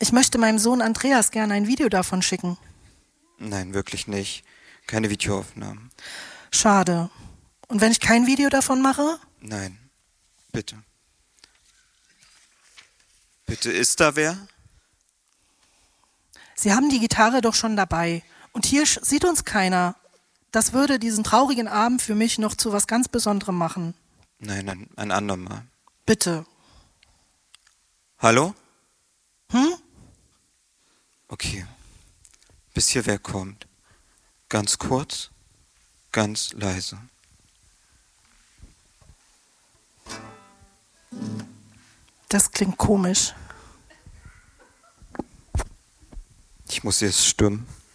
Ich möchte meinem Sohn Andreas gerne ein Video davon schicken. Nein, wirklich nicht. Keine Videoaufnahmen. Schade. Und wenn ich kein Video davon mache? Nein, bitte. Bitte, ist da wer? Sie haben die Gitarre doch schon dabei. Und hier sieht uns keiner. Das würde diesen traurigen Abend für mich noch zu was ganz Besonderem machen. Nein, ein andermal. Bitte. Hallo? Okay. Bis hier wer kommt. Ganz kurz, ganz leise. Das klingt komisch. Ich muss jetzt stimmen.